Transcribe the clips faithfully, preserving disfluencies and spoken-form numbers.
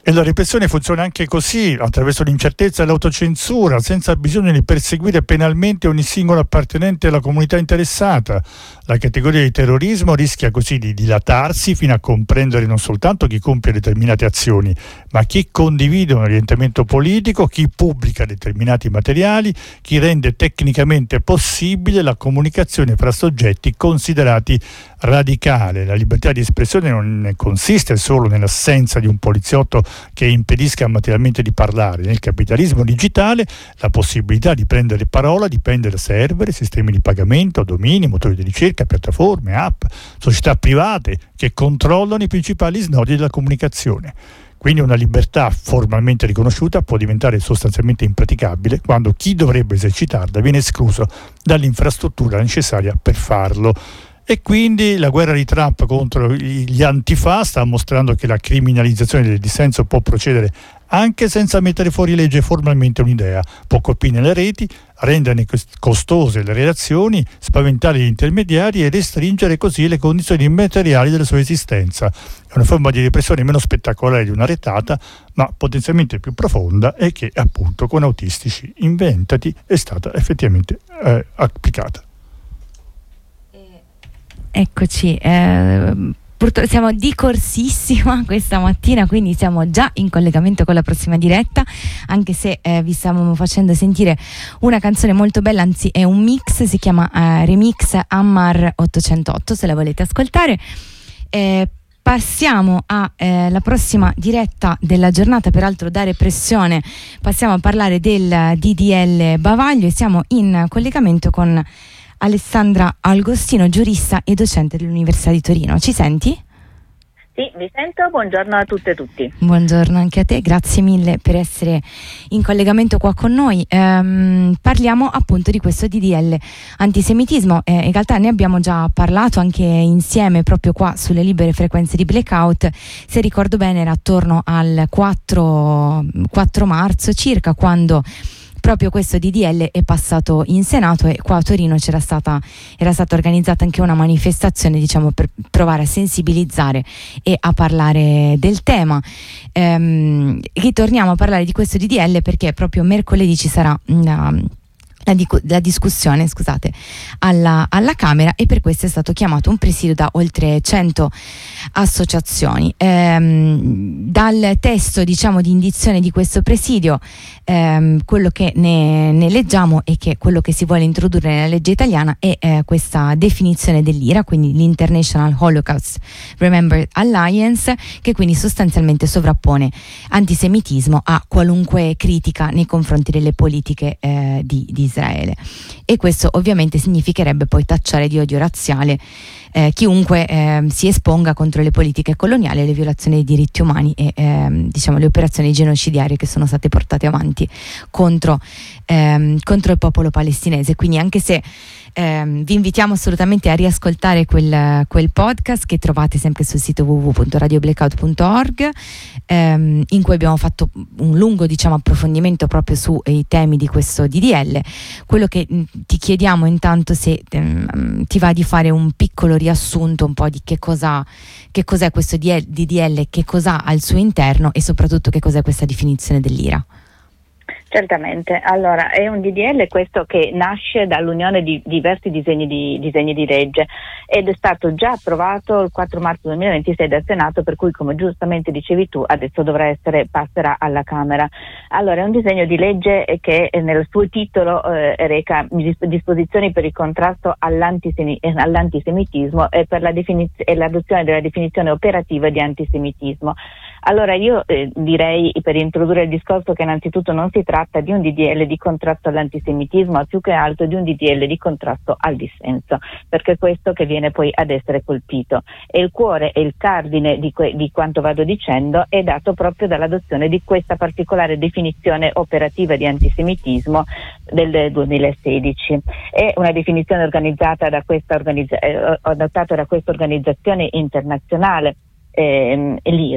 E la repressione funziona anche così, attraverso l'incertezza e l'autocensura, senza bisogno di perseguire penalmente ogni singolo appartenente alla comunità interessata. La categoria di terrorismo rischia così di dilatarsi fino a comprendere non soltanto chi compie determinate azioni, ma chi condivide un orientamento politico, chi pubblica determinati materiali, chi rende tecnicamente possibile la comunicazione fra soggetti considerati radicali. La libertà di espressione non consiste solo nell'assenza di un poliziotto che impedisca materialmente di parlare. Nel capitalismo digitale la possibilità di prendere parola dipende da server, sistemi di pagamento, domini, motori di ricerca, piattaforme, app, società private che controllano i principali snodi della comunicazione. Quindi una libertà formalmente riconosciuta può diventare sostanzialmente impraticabile quando chi dovrebbe esercitarla viene escluso dall'infrastruttura necessaria per farlo. E quindi la guerra di Trump contro gli antifa sta mostrando che la criminalizzazione del dissenso può procedere anche senza mettere fuori legge formalmente un'idea. Può colpire le reti, renderne costose le relazioni, spaventare gli intermediari e restringere così le condizioni materiali della sua esistenza. È una forma di repressione meno spettacolare di una retata, ma potenzialmente più profonda e che appunto con autistici inventati è stata effettivamente eh, applicata. Eccoci, eh, purtroppo siamo di corsissima questa mattina, quindi siamo già in collegamento con la prossima diretta, anche se eh, vi stavamo facendo sentire una canzone molto bella, anzi è un mix, si chiama eh, Remix Ammar ottocentotto, se la volete ascoltare. Eh, Passiamo alla eh, prossima diretta della giornata, peraltro da repressione passiamo a parlare del D D L Bavaglio e siamo in collegamento con Alessandra Agostino, giurista e docente dell'Università di Torino. Ci senti? Sì, vi sento. Buongiorno a tutte e tutti. Buongiorno anche a te, grazie mille per essere in collegamento qua con noi. Ehm, parliamo appunto di questo D D L antisemitismo. Eh, in realtà ne abbiamo già parlato anche insieme proprio qua sulle libere frequenze di Blackout. Se ricordo bene era attorno al quattro marzo circa, quando proprio questo D D L è passato in Senato e qua a Torino c'era stata, era stata organizzata anche una manifestazione, diciamo, per provare a sensibilizzare e a parlare del tema. Ehm, ritorniamo a parlare di questo D D L perché proprio mercoledì ci sarà una La, di- la discussione scusate, alla, alla Camera, e per questo è stato chiamato un presidio da oltre cento associazioni. Ehm, dal testo, diciamo, di indizione di questo presidio, ehm, quello che ne, ne leggiamo e che quello che si vuole introdurre nella legge italiana è eh, questa definizione dell'I R A, quindi l'International Holocaust Remembrance Alliance, che quindi sostanzialmente sovrappone antisemitismo a qualunque critica nei confronti delle politiche eh, di, di Israele, e questo ovviamente significherebbe poi tacciare di odio razziale eh, chiunque eh, si esponga contro le politiche coloniali, le violazioni dei diritti umani e eh, diciamo le operazioni genocidarie che sono state portate avanti contro, ehm, contro il popolo palestinese. Quindi anche se ehm, vi invitiamo assolutamente a riascoltare quel, quel podcast che trovate sempre sul sito w w w punto radio blackout punto org, ehm, in cui abbiamo fatto un lungo, diciamo, approfondimento proprio sui temi di questo D D L. Quello che mh, ti chiediamo intanto, se ehm, ti va di fare un piccolo riassunto un po' di che cosa, che cos'è questo D D L, che cosa ha al suo interno e soprattutto che cos'è questa definizione dell'I R A. Certamente, allora è un D D L questo che nasce dall'unione di diversi disegni di, disegni di legge ed è stato già approvato il quattro marzo duemilaventisei dal Senato, per cui, come giustamente dicevi tu, adesso dovrà essere, passerà alla Camera. Allora è un disegno di legge che nel suo titolo eh, reca disposizioni per il contrasto all'antisemi- all'antisemitismo e per la definiz- e l'adozione della definizione operativa di antisemitismo. Allora io eh, direi, per introdurre il discorso, che innanzitutto non si tratta di un D D L di contrasto all'antisemitismo, ma più che altro di un D D L di contrasto al dissenso, perché è questo che viene poi ad essere colpito. E il cuore e il cardine di, que- di quanto vado dicendo è dato proprio dall'adozione di questa particolare definizione operativa di antisemitismo del duemilasedici. È una definizione organizzata da questa organizza- eh, adottata da questa organizzazione internazionale, Eh, l'I R A,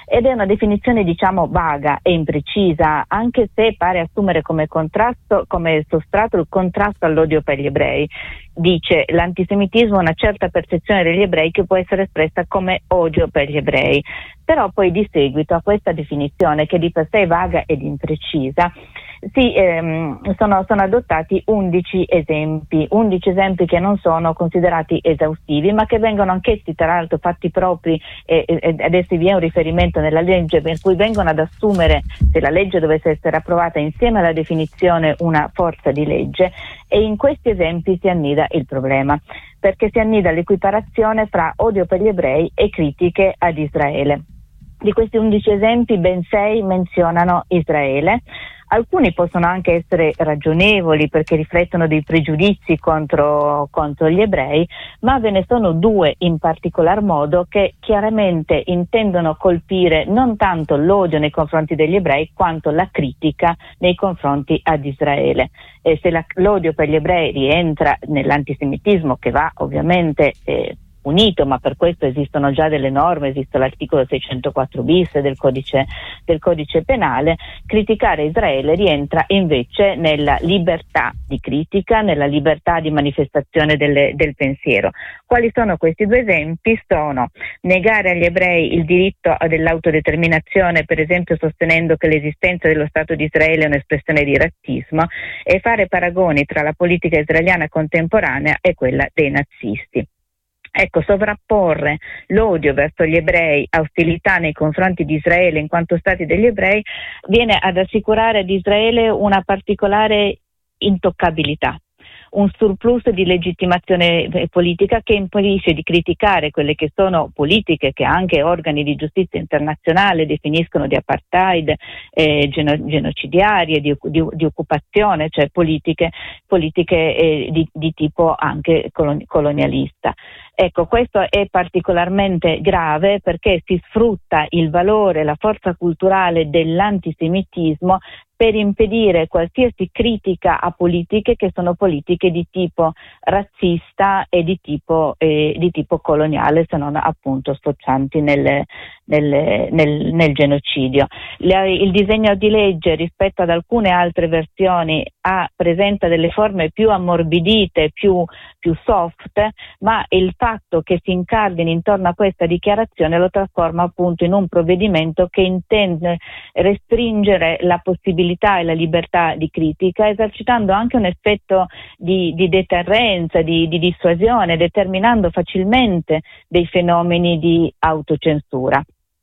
ed è una definizione diciamo vaga e imprecisa, anche se pare assumere come contrasto, come sostrato il contrasto all'odio per gli ebrei. Dice: l'antisemitismo è una certa percezione degli ebrei che può essere espressa come odio per gli ebrei. Però poi di seguito a questa definizione, che di per sé è vaga ed imprecisa, si, ehm, sono, sono adottati undici esempi, undici esempi che non sono considerati esaustivi, ma che vengono anch'essi tra l'altro fatti propri, e, e adesso vi è un riferimento nella legge per cui vengono ad assumere, se la legge dovesse essere approvata, insieme alla definizione una forza di legge, e in questi esempi si annida il problema, perché si annida l'equiparazione fra odio per gli ebrei e critiche ad Israele. Di questi undici esempi ben sei menzionano Israele. Alcuni possono anche essere ragionevoli perché riflettono dei pregiudizi contro, contro gli ebrei, ma ve ne sono due in particolar modo che chiaramente intendono colpire non tanto l'odio nei confronti degli ebrei quanto la critica nei confronti ad Israele. E se la, l'odio per gli ebrei rientra nell'antisemitismo, che va ovviamente eh, punito, ma per questo esistono già delle norme, esiste l'articolo seicentoquattro bis del codice, del codice penale, criticare Israele rientra invece nella libertà di critica, nella libertà di manifestazione delle, del pensiero. Quali sono questi due esempi? Sono negare agli ebrei il diritto dell'autodeterminazione, per esempio sostenendo che l'esistenza dello Stato di Israele è un'espressione di razzismo, e fare paragoni tra la politica israeliana contemporanea e quella dei nazisti. Ecco, sovrapporre l'odio verso gli ebrei a ostilità nei confronti di Israele in quanto stati degli ebrei viene ad assicurare ad Israele una particolare intoccabilità, un surplus di legittimazione politica che impedisce di criticare quelle che sono politiche che anche organi di giustizia internazionale definiscono di apartheid, eh, geno- genocidiarie, di, di, di occupazione, cioè politiche, politiche eh, di, di tipo anche colon- colonialista. Ecco, questo è particolarmente grave perché si sfrutta il valore, la forza culturale dell'antisemitismo per impedire qualsiasi critica a politiche che sono politiche di tipo razzista e di tipo, eh, di tipo coloniale, se non appunto sfocianti nel, nel, nel, nel genocidio. Le, il disegno di legge rispetto ad alcune altre versioni ha, presenta delle forme più ammorbidite, più, più soft, ma il fatto che si incardini intorno a questa dichiarazione lo trasforma appunto in un provvedimento che intende restringere la possibilità e la libertà di critica, esercitando anche un effetto di, di deterrenza, di, di dissuasione, determinando facilmente dei fenomeni di autocensura.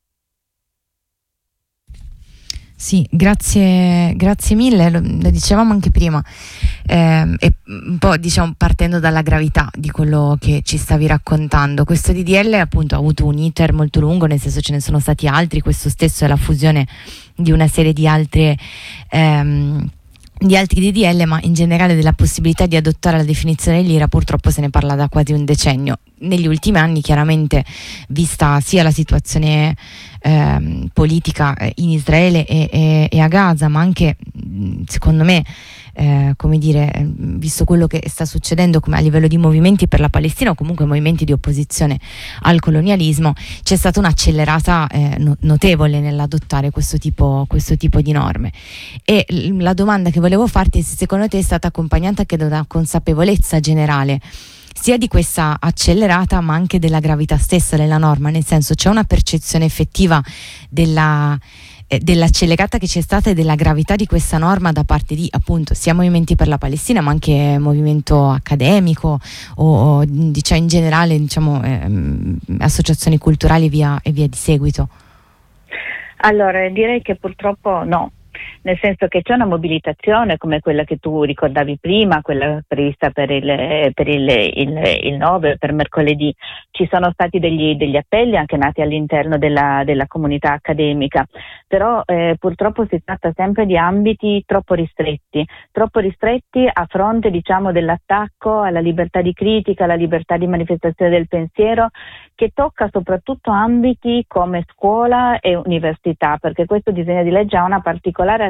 Sì, grazie, grazie mille, lo, lo dicevamo anche prima, eh, e un po' diciamo partendo dalla gravità di quello che ci stavi raccontando. Questo D D L appunto ha avuto un iter molto lungo, nel senso ce ne sono stati altri, questo stesso è la fusione di una serie di altre ehm, di altri D D L, ma in generale della possibilità di adottare la definizione dell'I R A purtroppo se ne parla da quasi un decennio. Negli ultimi anni, chiaramente, vista sia la situazione ehm, politica in Israele e, e, e a Gaza, ma anche secondo me Eh, come dire, visto quello che sta succedendo come a livello di movimenti per la Palestina o comunque movimenti di opposizione al colonialismo, c'è stata un'accelerata eh, no- notevole nell'adottare questo tipo, questo tipo di norme. E l- la domanda che volevo farti è se secondo te è stata accompagnata anche da una consapevolezza generale sia di questa accelerata ma anche della gravità stessa della norma, nel senso c'è una percezione effettiva della dell'accelerata che c'è stata e della gravità di questa norma da parte di appunto sia movimenti per la Palestina ma anche movimento accademico o, o diciamo in generale diciamo ehm, associazioni culturali via, e via di seguito? Allora direi che purtroppo no, nel senso che c'è una mobilitazione come quella che tu ricordavi prima, quella prevista per il, per il, il, il nove, per mercoledì. Ci sono stati degli, degli appelli anche nati all'interno della, della comunità accademica, però eh, purtroppo si tratta sempre di ambiti troppo ristretti, troppo ristretti a fronte diciamo dell'attacco alla libertà di critica, alla libertà di manifestazione del pensiero, che tocca soprattutto ambiti come scuola e università, perché questo disegno di legge ha una particolare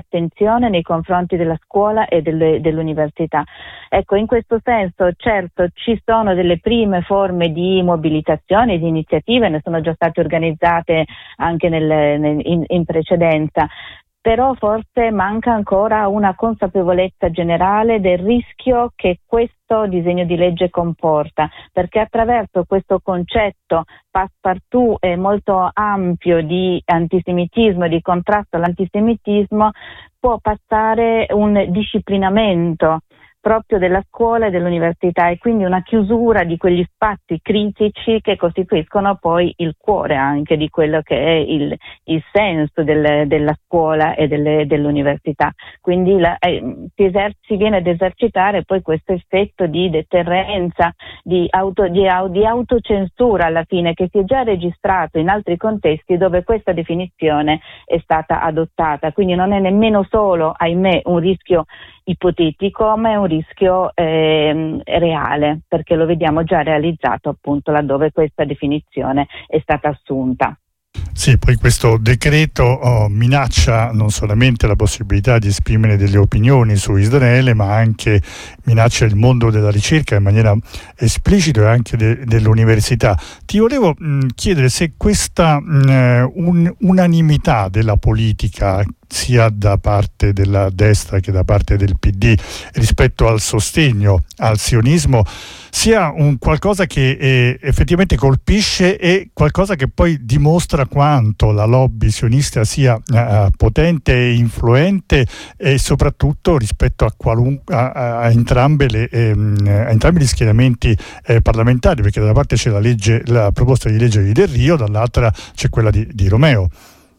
attenzione nei confronti della scuola e delle, dell'università. Ecco, in questo senso certo ci sono delle prime forme di mobilitazione, di iniziative, ne sono già state organizzate anche nel, nel, in, in precedenza, però forse manca ancora una consapevolezza generale del rischio che questo disegno di legge comporta, perché attraverso questo concetto passepartout e molto ampio di antisemitismo, di contrasto all'antisemitismo, può passare un disciplinamento proprio della scuola e dell'università, e quindi una chiusura di quegli spazi critici che costituiscono poi il cuore anche di quello che è il, il senso del, della scuola e delle, dell'università. Quindi la, eh, si, eser- si viene ad esercitare poi questo effetto di deterrenza, di, auto, di, au- di autocensura alla fine, che si è già registrato in altri contesti dove questa definizione è stata adottata. Quindi non è nemmeno solo, ahimè, un rischio ipotetico, ma è un rischio eh, reale, perché lo vediamo già realizzato appunto laddove questa definizione è stata assunta. Sì, poi questo decreto oh, minaccia non solamente la possibilità di esprimere delle opinioni su Israele, ma anche minaccia il mondo della ricerca in maniera esplicita e anche de- dell'università. Ti volevo mh, chiedere se questa mh, un- unanimità della politica, sia da parte della destra che da parte del P D, rispetto al sostegno al sionismo, sia un qualcosa che eh, effettivamente colpisce, e qualcosa che poi dimostra quanto la lobby sionista sia eh, potente e influente, e soprattutto rispetto a, qualun- a, a, a, entrambe le, ehm, a entrambi gli schieramenti eh, parlamentari, perché da una parte c'è la, legge, la proposta di legge di Del Rio, dall'altra c'è quella di, di Romeo.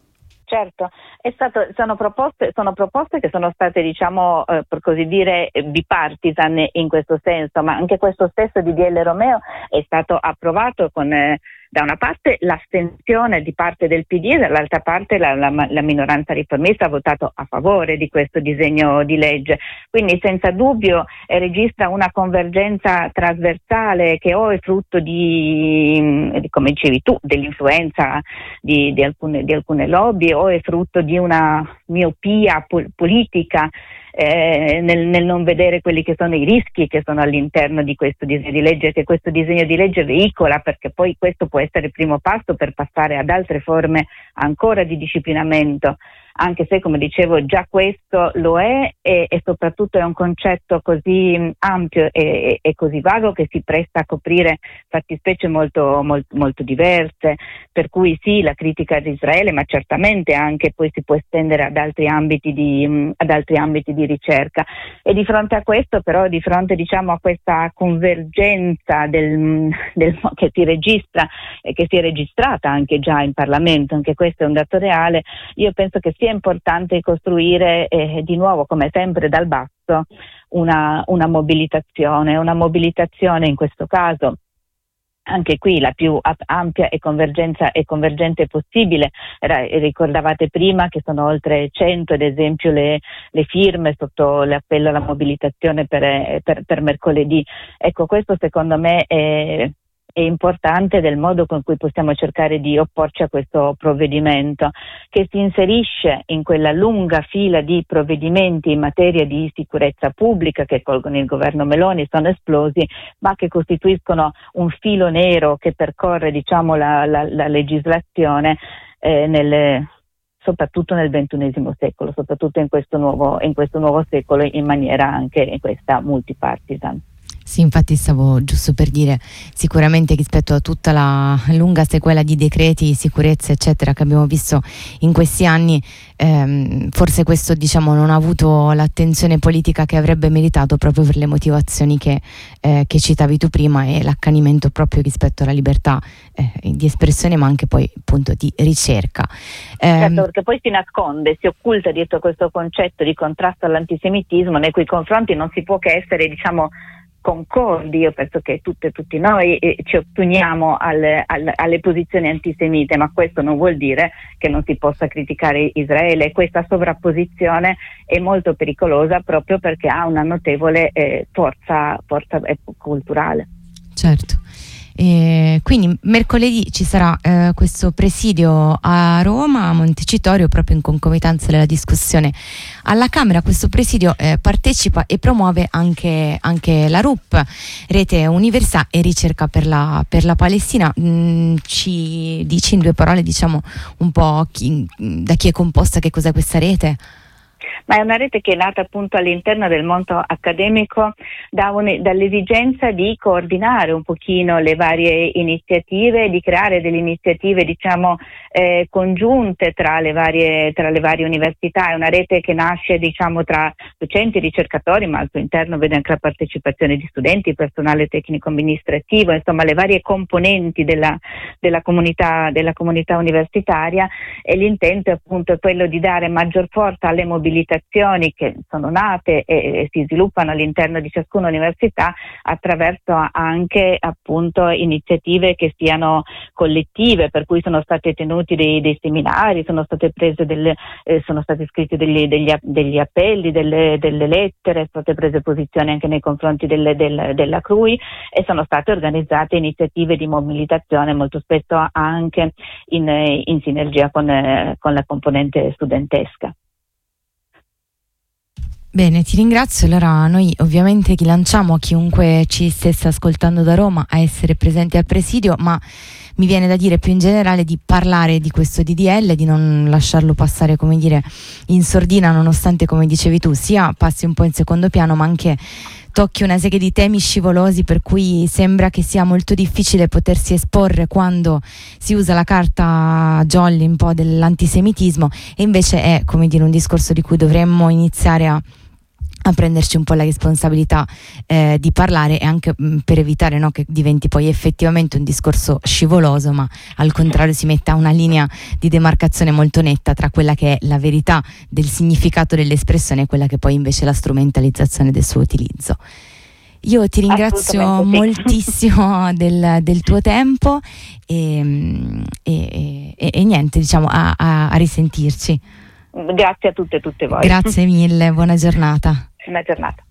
Certo, è stato, sono, proposte, sono proposte che sono state, diciamo, eh, per così dire, bipartisan in questo senso, ma anche questo stesso D D L Romeo è stato approvato con, eh, da una parte l'astensione di parte del P D e dall'altra parte la, la, la minoranza riformista ha votato a favore di questo disegno di legge. Quindi senza dubbio eh, registra una convergenza trasversale che o è frutto di, di come dicevi tu, dell'influenza di, di, alcune, di alcune lobby, o è frutto di una miopia pol- politica eh, nel, nel non vedere quelli che sono i rischi che sono all'interno di questo disegno di legge, che questo disegno di legge veicola, perché poi questo può essere il primo passo per passare ad altre forme ancora di disciplinamento, anche se, come dicevo, già questo lo è, e, e soprattutto è un concetto così ampio e, e, e così vago che si presta a coprire fattispecie molto, molto, molto diverse, per cui sì, la critica ad Israele, ma certamente anche poi si può estendere ad altri ambiti di, ad altri ambiti di ricerca. E di fronte a questo, però, di fronte, diciamo, a questa convergenza del, del, che si registra e che si è registrata anche già in Parlamento, anche questo è un dato reale, io penso che sia è importante costruire eh, di nuovo, come sempre dal basso, una, una mobilitazione, una mobilitazione in questo caso anche qui la più ampia e, convergenza, e convergente possibile. Era, ricordavate prima che sono oltre cento, ad esempio, le, le firme sotto l'appello alla mobilitazione per, per, per mercoledì. Ecco, questo secondo me è è importante del modo con cui possiamo cercare di opporci a questo provvedimento, che si inserisce in quella lunga fila di provvedimenti in materia di sicurezza pubblica che con il governo Meloni sono esplosi, ma che costituiscono un filo nero che percorre, diciamo, la, la, la legislazione eh, nel, soprattutto nel ventunesimo secolo, soprattutto in questo nuovo, in questo nuovo secolo, in maniera anche in questa multipartisan. Sì, infatti stavo giusto per dire, sicuramente rispetto a tutta la lunga sequela di decreti, sicurezza eccetera che abbiamo visto in questi anni, ehm, forse questo, diciamo, non ha avuto l'attenzione politica che avrebbe meritato, proprio per le motivazioni che, eh, che citavi tu prima, e l'accanimento proprio rispetto alla libertà eh, di espressione, ma anche poi appunto di ricerca. Eh, certo, perché poi si nasconde, si occulta dietro questo concetto di contrasto all'antisemitismo, nei cui confronti non si può che essere, diciamo, concordi. Io penso che tutte, tutti noi eh, ci opponiamo al, al, alle posizioni antisemite, ma questo non vuol dire che non si possa criticare Israele. Questa sovrapposizione è molto pericolosa proprio perché ha una notevole eh, forza, forza eh, culturale. Certo. E quindi mercoledì ci sarà eh, questo presidio a Roma, a Montecitorio, proprio in concomitanza della discussione alla Camera. Questo presidio eh, partecipa e promuove anche, anche la R U P, Rete Università e Ricerca per la, per la Palestina. Mm, ci dici in due parole, diciamo, un po' chi, da chi è composta, che cos'è questa rete? Ma è una rete che è nata appunto all'interno del mondo accademico da un, dall'esigenza di coordinare un pochino le varie iniziative, di creare delle iniziative diciamo eh, congiunte tra le varie tra le varie università. È una rete che nasce diciamo tra docenti e ricercatori, ma al suo interno vede anche la partecipazione di studenti, personale tecnico amministrativo, insomma le varie componenti della, della comunità della comunità universitaria, e l'intento appunto è quello di dare maggior forza alle mobilitazioni che sono nate e, e si sviluppano all'interno di ciascuna università attraverso anche appunto iniziative che siano collettive, per cui sono stati tenuti dei, dei seminari, sono state prese delle, eh, sono stati scritti degli, degli, degli appelli, delle, delle lettere, sono state prese posizioni anche nei confronti delle, del, della C R U I, e sono state organizzate iniziative di mobilitazione molto spesso anche in, in sinergia con, eh, con la componente studentesca. Bene, ti ringrazio. Allora noi ovviamente ti lanciamo a chiunque ci stesse ascoltando da Roma a essere presente al presidio, ma mi viene da dire più in generale di parlare di questo D D L, di non lasciarlo passare, come dire, in sordina, nonostante, come dicevi tu, sia passi un po' in secondo piano, ma anche tocchi una serie di temi scivolosi, per cui sembra che sia molto difficile potersi esporre quando si usa la carta jolly un po' dell'antisemitismo, e invece è, come dire, un discorso di cui dovremmo iniziare a a prenderci un po' la responsabilità eh, di parlare, e anche mh, per evitare, no, che diventi poi effettivamente un discorso scivoloso, ma al contrario si metta una linea di demarcazione molto netta tra quella che è la verità del significato dell'espressione e quella che poi invece è la strumentalizzazione del suo utilizzo. Io ti ringrazio sì. moltissimo del, del tuo tempo e, e, e, e niente, diciamo, a, a, a risentirci. Grazie a tutte e tutte voi. Grazie mille, buona giornata. Buona giornata.